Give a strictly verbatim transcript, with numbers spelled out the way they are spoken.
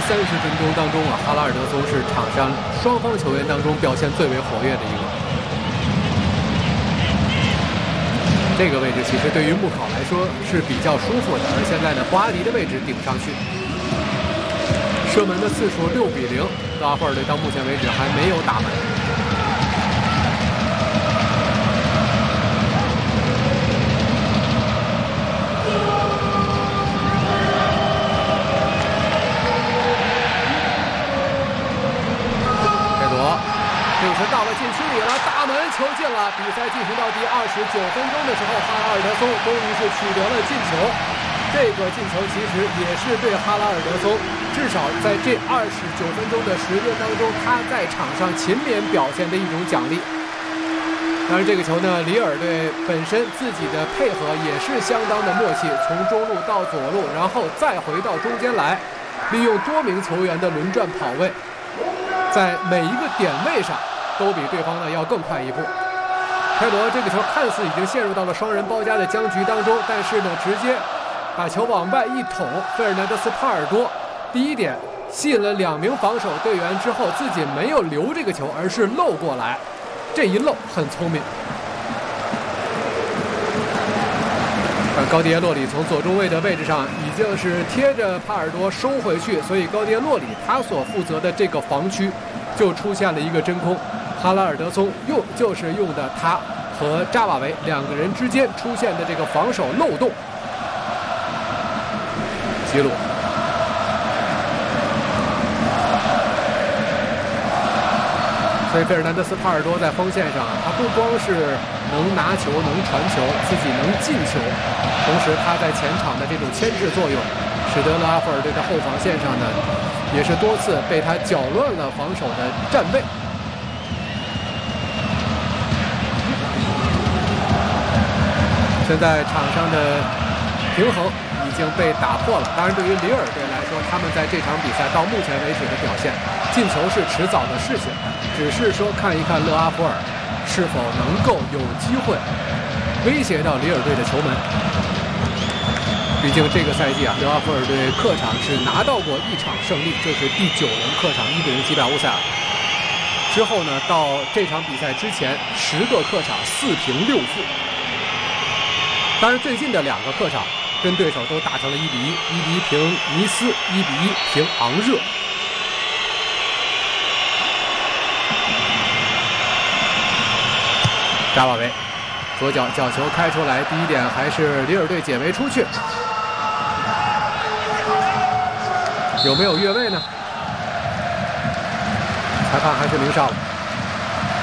三十分钟当中啊，哈拉尔德松是场上双方球员当中表现最为活跃的一个。这个位置其实对于穆考来说是比较舒服的，而现在呢，博阿迪的位置顶上去，射门的次数六比零，勒阿弗尔队到目前为止还没有打门。 这球到了禁区里了，大门球进了。比赛进行到第二十九分钟的时候，哈拉尔德松终于是取得了进球。这个进球其实也是对哈拉尔德松，至少在这二十九分钟的时间当中，他在场上勤勉表现的一种奖励。当然，这个球呢，里尔队本身自己的配合也是相当的默契，从中路到左路，然后再回到中间来，利用多名球员的轮转跑位，在每一个点位上。 都比对方呢要更快一步。佩罗这个球看似已经陷入到了双人包夹的僵局当中，但是呢，直接把球往外一捅。费尔南德斯·帕尔多第一点吸引了两名防守队员之后，自己没有留这个球，而是漏过来，这一漏很聪明。而高迪耶洛里从左中卫的位置上已经是贴着帕尔多收回去，所以高迪耶洛里他所负责的这个防区就出现了一个真空。 哈拉尔德松用就是用的他和扎瓦维两个人之间出现的这个防守漏洞。吉鲁，所以费尔南德斯·帕尔多在锋线上，他不光是能拿球、能传球，自己能进球，同时他在前场的这种牵制作用，使得勒阿弗尔队的后防线上呢，也是多次被他搅乱了防守的站位。 现在场上的平衡已经被打破了。当然，对于里尔队来说，他们在这场比赛到目前为止的表现，进球是迟早的事情，只是说看一看勒阿弗尔是否能够有机会威胁到里尔队的球门。毕竟这个赛季啊，勒阿弗尔队客场是拿到过一场胜利，就是第九轮客场一比零击败乌塞尔。之后呢，到这场比赛之前，十个客场四平六负。 当然，最近的两个客场跟对手都打成了一比一，一比一平尼斯，一比一平昂热。扎瓦维左脚角球开出来，第一点还是里尔队解围出去，有没有越位呢？裁判还是零哨了。